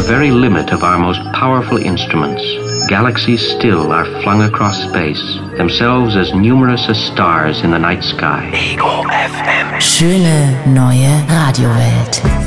very limit of our most powerful instruments, galaxies still are flung across space, themselves as numerous as stars in the night sky. Ego FM. Schöne neue Radiowelt.